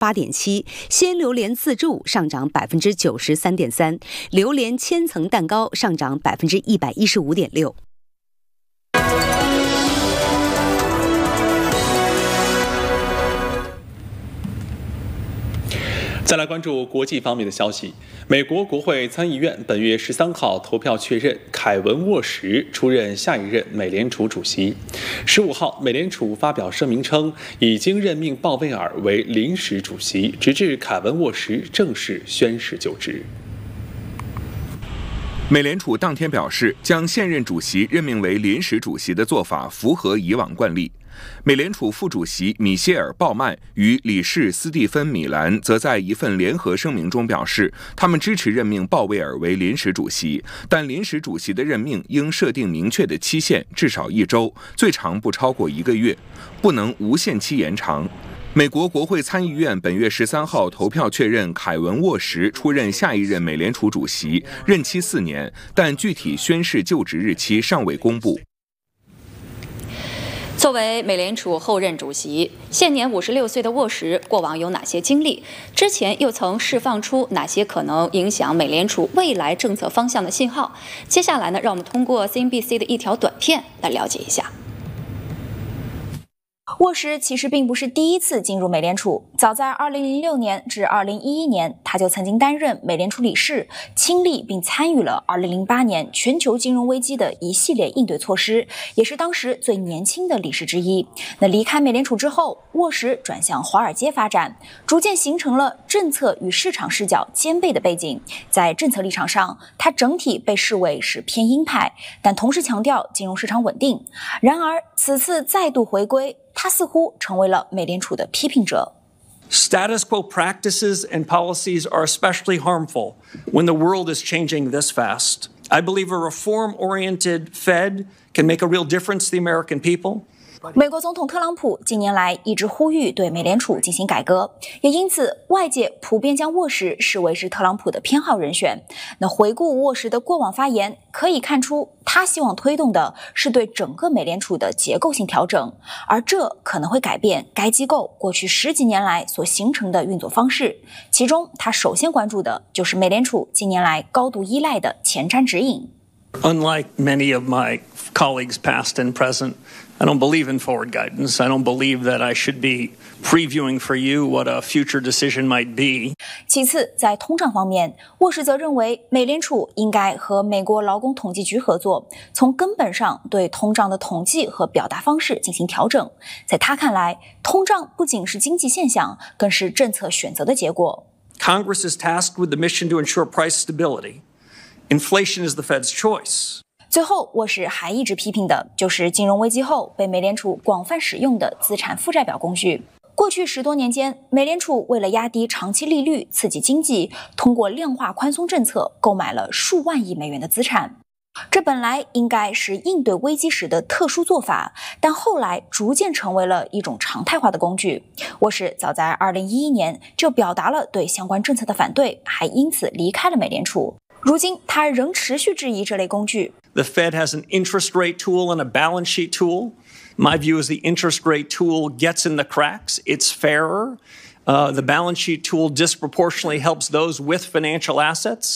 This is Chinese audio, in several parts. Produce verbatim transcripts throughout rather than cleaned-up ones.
八点七，鲜榴莲自助上涨百分之九十三点三，榴莲千层蛋糕上涨百分之一百一十五点六。 再来关注国际方面的消息。美国国会参议院本月十三号投票确认凯文沃什出任下一任美联储主席。十五号，美联储发表声明称，已经任命鲍威尔为临时主席，直至凯文沃什正式宣誓就职。 美联储当天表示，将现任主席任命为临时主席的做法符合以往惯例。美联储副主席米歇尔·鲍曼与理事斯蒂芬·米兰则在一份联合声明中表示，他们支持任命鲍威尔为临时主席，但临时主席的任命应设定明确的期限，至少一周，最长不超过一个月，不能无限期延长。美国国会参议院本月十三号投票确认凯文·沃什出任下一任美联储主席，任期四年，但具体宣誓就职日期尚未公布。 作为美联储后任主席，现年五十六岁的沃什过往有哪些经历？之前又曾释放出哪些可能影响美联储未来政策方向的信号？接下来呢，让我们通过 C N B C 的一条短片来了解一下。 沃什其实并不是第一次进入美联储，早在二零零六年至二零一一年，他就曾经担任美联储理事，亲历并参与了二零零八年全球金融危机的一系列应对措施，也是当时最年轻的理事之一。那离开美联储之后，沃什转向华尔街发展，逐渐形成了政策与市场视角兼备的背景。在政策立场上，他整体被视为是偏鹰派，但同时强调金融市场稳定。然而此次再度回归，他似乎成为了美联储的批评者。 Status quo practices and policies are especially harmful when the world is changing this fast. I believe a reform-oriented Fed can make a real difference to the American people. 美国总统特朗普近年来一直呼吁对美联储进行改革，也因此外界普遍将沃什视为是特朗普的偏好人选。那回顾沃什的过往发言，可以看出他希望推动的是对整个美联储的结构性调整，而这可能会改变该机构过去十几年来所形成的运作方式。其中他首先关注的就是美联储近年来高度依赖的前瞻指引。 Unlike many of my colleagues past and present, I don't believe in forward guidance. I don't believe that I should be previewing for you what a future decision might be. 其次，在通胀方面，沃什则认为美联储应该和美国劳工统计局合作，从根本上对通胀的统计和表达方式进行调整。在他看来，通胀不仅是经济现象，更是政策选择的结果。 Congress is tasked with the mission to ensure price stability. Inflation is the Fed's choice. 最后，沃什还一直批评的就是金融危机后被美联储广泛使用的资产负债表工具。过去十多年间，美联储为了压低长期利率、刺激经济，通过量化宽松政策购买了数万亿美元的资产。这本来应该是应对危机时的特殊做法，但后来逐渐成为了一种常态化的工具。沃什早在二零一一年就表达了对相关政策的反对，还因此离开了美联储。如今他仍持续质疑这类工具。 The Fed has an interest rate tool and a balance sheet tool. My view is the interest rate tool gets in the cracks. It's fairer. Uh, the balance sheet tool disproportionately helps those with financial assets.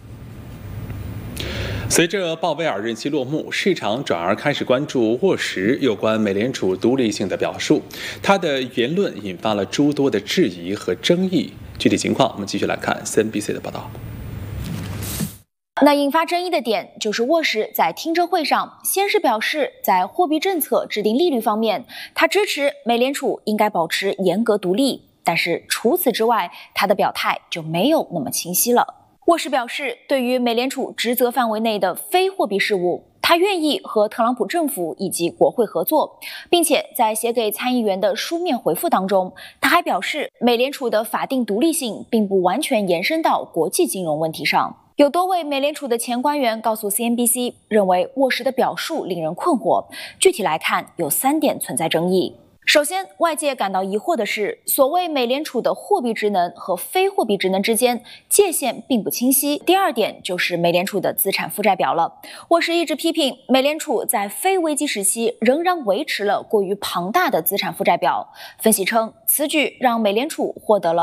随着鲍威尔任期落幕，市场转而开始关注沃什有关美联储独立性的表述。他的言论引发了诸多的质疑和争议。具体情况，我们继续来看 C N B C 的报道。 那引发争议的点就是沃什在听证会上先是表示，在货币政策制定利率方面，他支持美联储应该保持严格独立，但是除此之外，他的表态就没有那么清晰了。沃什表示，对于美联储职责范围内的非货币事务，他愿意和特朗普政府以及国会合作，并且在写给参议员的书面回复当中，他还表示，美联储的法定独立性并不完全延伸到国际金融问题上。有多位美联储的前官员告诉 C N B C， 认为沃什的表述令人困惑。具体来看，有三点存在争议。首先，外界感到疑惑的是，所谓美联储的货币职能和非货币职能之间界限并不清晰。第二点就是美联储的资产负债表了。沃什一直批评美联储在非危机时期仍然维持了过于庞大的资产负债表。分析称，此举让美联储获得了